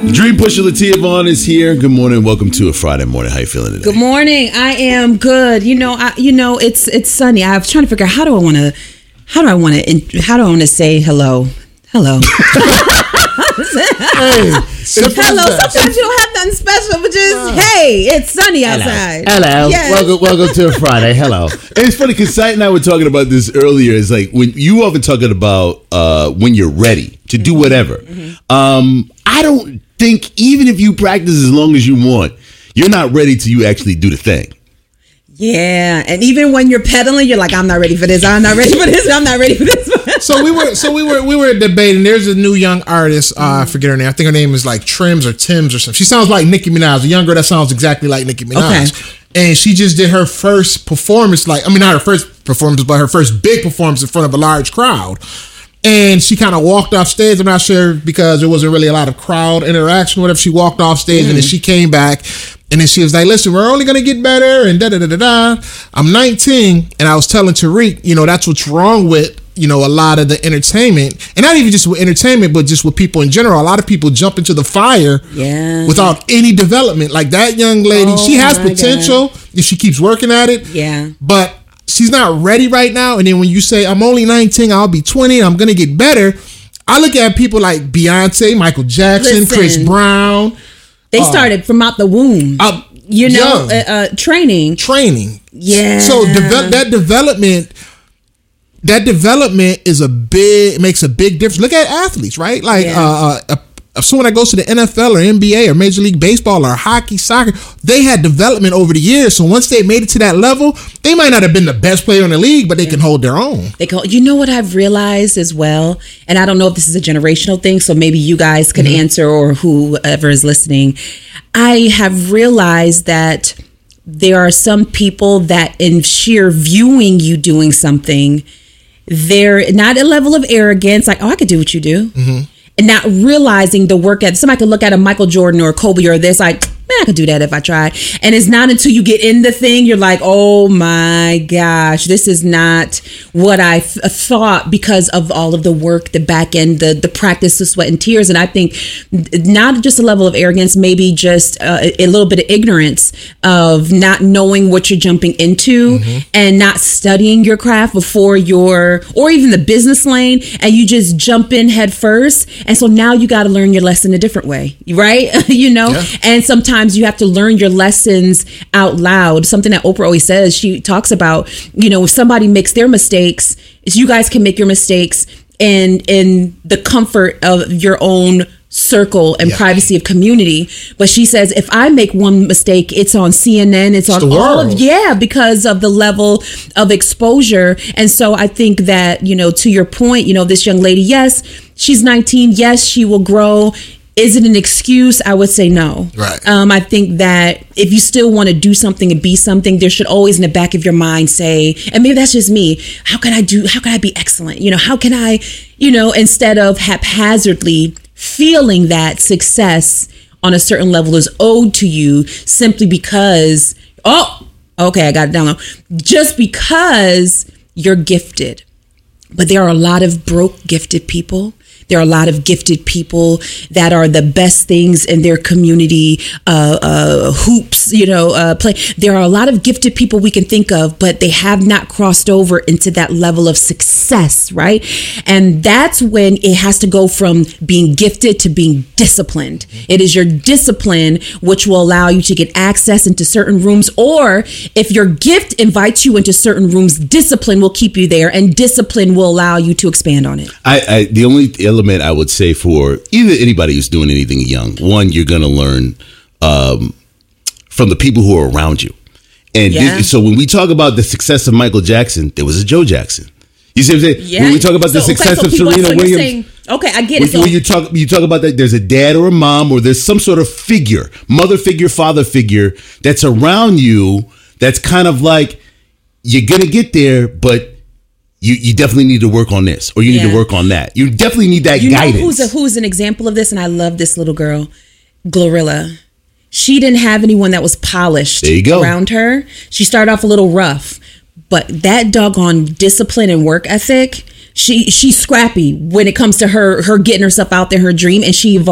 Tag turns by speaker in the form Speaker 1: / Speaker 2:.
Speaker 1: Dream Pusher Latia Vaughn is here. Good morning. Welcome to a Friday morning. How you feeling today?
Speaker 2: Good morning. I am good. It's sunny. I was trying to figure out how do I want to say hello. Hello.
Speaker 3: Hello.
Speaker 2: Sometimes you don't have nothing special, but just hey, it's sunny outside.
Speaker 1: Hello.
Speaker 2: Yes.
Speaker 1: Welcome to a Friday. Hello. And it's funny because Sight and I were talking about this earlier. It's like when you often talking about when you're ready to do whatever. Mm-hmm. I don't think even if you practice as long as you want, you're not ready till you actually do the thing.
Speaker 2: Yeah, and even when you're pedaling, you're like, I'm not ready for this. I'm not ready for this. I'm not ready for this.
Speaker 3: So we were debating. There's a new young artist. I forget her name. I think her name is like Trims or Tims or something. She sounds like Nicki Minaj. A young girl that sounds exactly like Nicki Minaj. Okay. And she just did her first performance. Not her first performance, but her first big performance in front of a large crowd. And she kind of walked off stage. I'm not sure because there wasn't really a lot of crowd interaction. Whatever. She walked off stage and then she came back. And then she was like, listen, we're only going to get better and da-da-da-da-da. I'm 19 and I was telling Tariq, that's what's wrong with, a lot of the entertainment. And not even just with entertainment, but just with people in general. A lot of people jump into the fire without any development. Like that young lady, she has potential if she keeps working at it.
Speaker 2: Yeah.
Speaker 3: But she's not ready right now. And then when you say, I'm only 19, I'll be 20, I'm going to get better. I look at people like Beyonce, Michael Jackson, Chris Brown.
Speaker 2: They started from out the womb, training.
Speaker 3: Yeah. So that development makes a big difference. Look at athletes, right? Like someone that goes to the NFL or NBA or Major League Baseball or hockey, soccer, they had development over the years. So once they made it to that level, they might not have been the best player in the league, but they can hold their own.
Speaker 2: You know what I've realized as well, and I don't know if this is a generational thing, so maybe you guys could answer or whoever is listening. I have realized that there are some people that in sheer viewing you doing something, they're not a level of arrogance, like, oh, I could do what you do. Mm-hmm. And not realizing the work ethic. Somebody could look at a Michael Jordan or a Kobe or this, like, man, I could do that if I tried. And it's not until you get in the thing, you're like, oh my gosh, this is not what I thought because of all of the work, the back end, the practice, the sweat and tears. And I think not just a level of arrogance, maybe just a little bit of ignorance of not knowing what you're jumping into and not studying your craft before or even the business lane, and you just jump in head first. And so now you got to learn your lesson a different way, right? And sometimes you have to learn your lessons out loud. Something that Oprah always says, she talks about, if somebody makes their mistakes, you guys can make your mistakes in the comfort of your own circle and privacy of community. But she says, if I make one mistake, it's on CNN, it's on all of, because of the level of exposure. And so I think that, to your point, this young lady, yes, she's 19. Yes, she will grow. Is it an excuse? I would say no.
Speaker 3: Right.
Speaker 2: I think that if you still want to do something and be something, there should always in the back of your mind say, and maybe that's just me, how can I be excellent? How can I, instead of haphazardly feeling that success on a certain level is owed to you simply because, I got it down low. Just because you're gifted. But there are a lot of broke gifted people. There are a lot of gifted people that are the best things in their community, hoops, play. There are a lot of gifted people we can think of, but they have not crossed over into that level of success, right? And that's when it has to go from being gifted to being disciplined. It is your discipline which will allow you to get access into certain rooms, or if your gift invites you into certain rooms, discipline will keep you there, and discipline will allow you to expand on it.
Speaker 1: The only element I would say for either anybody who's doing anything young, one, you're going to learn from the people who are around you. And so when we talk about the success of Michael Jackson, there was a Joe Jackson. You see what I'm saying? Yeah. When we talk about the success of Serena Williams.
Speaker 2: I get it.
Speaker 1: When you talk about that, there's a dad or a mom, or there's some sort of figure, mother figure, father figure that's around you that's kind of like, you're going to get there, but you definitely need to work on this, or you need to work on that. You definitely need that guidance.
Speaker 2: Know who's an example of this? And I love this little girl, Glorilla. She didn't have anyone that was polished around her. She started off a little rough, but that doggone discipline and work ethic, she's scrappy when it comes to her getting herself out there, her dream, and she evolved.